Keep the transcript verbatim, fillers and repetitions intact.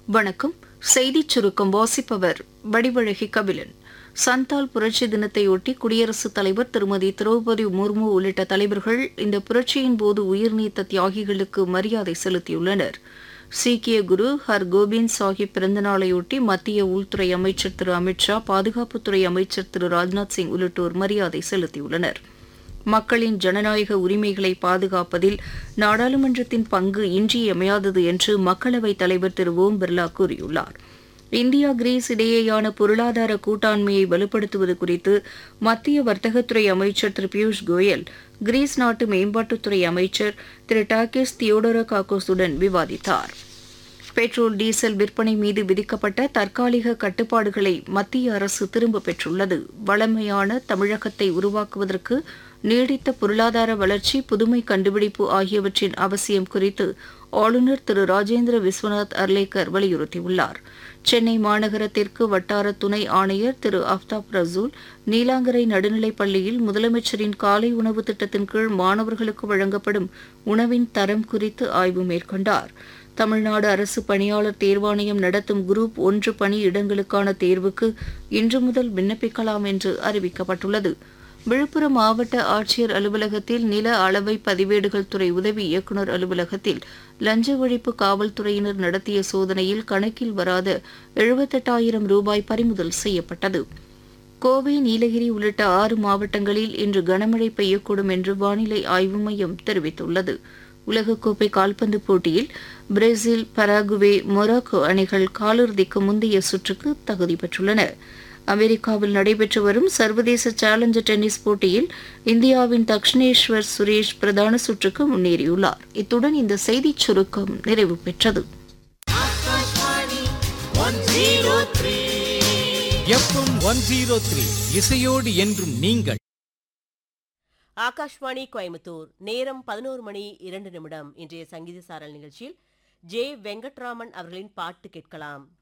வணக்கம். செய்திச் சுருக்கம் வாசிப்பவர் வடிவழகி கபிலன். சந்தால் புரட்சி தினத்தையொட்டி குடியரசுத் தலைவர் திருமதி திரௌபதி முர்மு உள்ளிட்ட தலைவர்கள் இந்த புரட்சியின் போது உயிர்நீத்த தியாகிகளுக்கு மரியாதை செலுத்தியுள்ளனர். சீக்கிய குரு ஹர்கோபிந்த் சாஹிப் பிறந்தநாளையொட்டி மத்திய உள்துறை அமைச்சர் திரு அமித் ஷா, பாதுகாப்புத்துறை அமைச்சர் திரு ராஜ்நாத் சிங் உள்ளிட்டோர் மரியாதை செலுத்தியுள்ளனர். மக்களின் ஜனநாயக உரிமைகளை பாதுகாப்பதில் நாடாளுமன்றத்தின் பங்கு இன்றியமையாதது என்று மக்களவைத் தலைவர் திரு ஓம் பிர்லா கூறியுள்ளார். இந்தியா கிரீஸ் இடையேயான பொருளாதார கூட்டாண்மையை வலுப்படுத்துவது குறித்து மத்திய வர்த்தகத்துறை அமைச்சர் திரு பியூஷ் கோயல் கிரீஸ் நாட்டு மேம்பாட்டுத்துறை அமைச்சர் திரு டாக்கிஸ் தியோடோரகாக்கோஸுடன் விவாதித்தார். பெட்ரோல் டீசல் விற்பனை மீது விதிக்கப்பட்ட தற்காலிக கட்டுப்பாடுகளை மத்திய அரசு திரும்பப் பெற்றுள்ளது. வளமையான தமிழகத்தை உருவாக்குவதற்கு நீடித்த பொருளாதார வளர்ச்சி, புதுமை கண்டுபிடிப்பு ஆகியவற்றின் அவசியம் குறித்து ஆளுநர் திரு ராஜேந்திர விஸ்வநாத் அர்லேக்கர் வலியுறுத்தியுள்ளார். சென்னை மாநகரத்திற்கு வட்டார துணை ஆணையர் திரு அஃப்தாப் ரசூல் நீலாங்கரை நடுநிலைப் பள்ளியில் முதலமைச்சரின் காலை உணவு திட்டத்தின் கீழ் மாணவர்களுக்கு வழங்கப்படும் உணவின் தரம் குறித்து ஆய்வு மேற்கொண்டார். தமிழ்நாடு அரசு பணியாளர் தேர்வாணையம் நடத்தும் குரூப் ஒன்று பணி இடங்களுக்கான தேர்வுக்கு இன்று முதல் விண்ணப்பிக்கலாம் என்று அறிவிக்கப்பட்டுள்ளது. விழுப்புரம் மாவட்ட ஆட்சியர் அலுவலகத்தில் நில அளவை பதிவேடுகள் துறை உதவி இயக்குநர் அலுவலகத்தில் லஞ்ச ஒழிப்பு காவல்துறையினர் நடத்திய சோதனையில் கணக்கில் வராத எழுபத்தெட்டாயிரம் ரூபாய் பறிமுதல் செய்யப்பட்டது. கோவை, நீலகிரி உள்ளிட்ட ஆறு மாவட்டங்களில் இன்று கனமழை பெய்யக்கூடும் என்று வானிலை ஆய்வு மையம் தெரிவித்துள்ளது. உலகக்கோப்பை கால்பந்து போட்டியில் பிரேசில், பராகுவே, மொராக்கோ அணிகள் காலிறுதிக்கு முந்தைய சுற்றுக்கு தகுதி பெற்றுள்ளன. அமெரிக்காவில் நடைபெற்று வரும் சர்வதேச சேலஞ்சர் டென்னிஸ் போட்டியில் இந்தியாவின் தக்ஷினேஸ்வர் சுரேஷ் பிரதான சுற்றுக்கு முன்னேறியுள்ளார். இத்துடன் இந்த செய்திச் சுருக்கம் நிறைவு பெற்றது. இசையோடு என்றும் நீங்கள். ஆகாஷ்வாணி கோயம்புத்தூர். நேரம் பதினோரு மணி இரண்டு நிமிடம். இன்றைய சங்கீத சாரல் நிகழ்ச்சியில் ஜே வெங்கட்ராமன் அவர்களின் பாட்டு கேட்கலாம்.